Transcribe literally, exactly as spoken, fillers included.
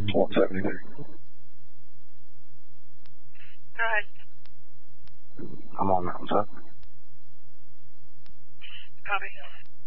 one seventy-two. Go ahead. I'm on Mountainside. Copy.